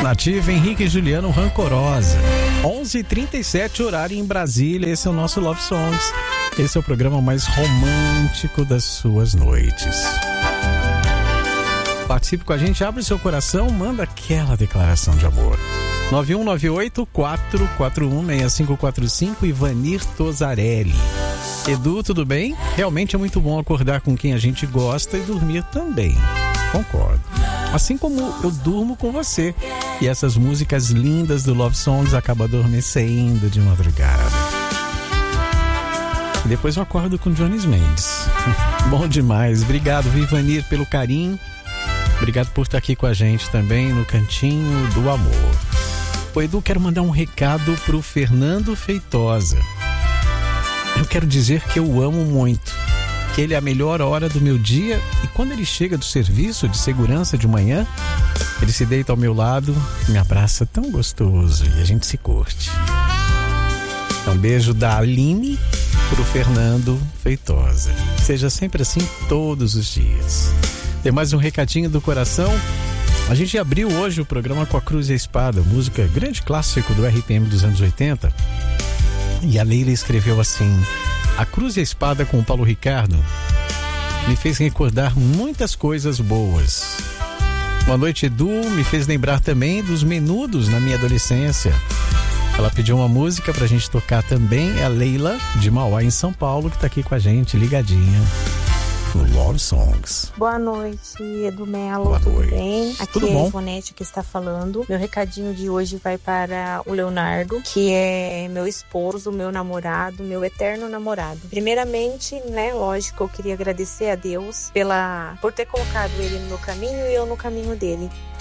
Nativa, Henrique e Juliano, Rancorosa. 11h37, horário em Brasília. Esse é o nosso Love Songs. Esse é o programa mais romântico das suas noites. Participe com a gente, abre seu coração, manda aquela declaração de amor. 9198-441-6545, Ivanir Tosarelli. Edu, tudo bem? Realmente é muito bom acordar com quem a gente gosta e dormir também. Concordo. Assim como eu durmo com você. E essas músicas lindas do Love Songs acabam adormecendo de madrugada. E depois eu acordo com Jones Mendes. Bom demais. Obrigado, Ivanir, pelo carinho. Obrigado por estar aqui com a gente também no Cantinho do Amor. Ô Edu, quero mandar um recado pro Fernando Feitosa. Eu quero dizer que eu amo muito, que ele é a melhor hora do meu dia e quando ele chega do serviço de segurança de manhã, ele se deita ao meu lado, me abraça tão gostoso e a gente se curte. Um beijo da Aline pro Fernando Feitosa. Seja sempre assim todos os dias. Tem mais um recadinho do coração. A gente abriu hoje o programa com A Cruz e a Espada, música grande clássico do RPM dos anos 80. E a Leila escreveu assim: A Cruz e a Espada com o Paulo Ricardo me fez recordar muitas coisas boas. Boa noite, Edu, me fez lembrar também dos Menudos na minha adolescência. Ela pediu uma música pra gente tocar também, é a Leila de Mauá, em São Paulo, que tá aqui com a gente, ligadinha no Love Songs. Boa noite, Edu Melo, tudo bem? Aqui tudo é bom? a Ivonete que está falando. Meu recadinho de hoje vai para o Leonardo, que é meu esposo, meu namorado, meu eterno namorado. Primeiramente, né, lógico, eu queria agradecer a Deus por ter colocado ele no meu caminho e eu no caminho dele.